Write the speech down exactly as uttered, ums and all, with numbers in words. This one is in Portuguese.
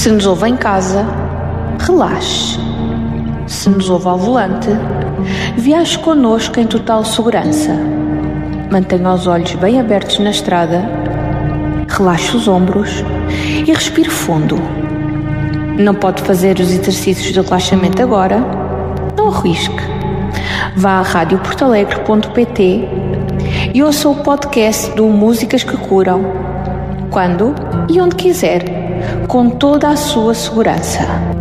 Se nos ouve em casa, relaxe. Se nos ouve ao volante, viaje connosco em total segurança. Mantenha os olhos bem abertos na estrada, relaxe os ombros e respire fundo. Não pode fazer os exercícios de relaxamento agora? Não arrisque. Vá a rádio porto alegre ponto pt e ouça o podcast do Músicas que Curam, quando e onde quiser, com toda a sua segurança.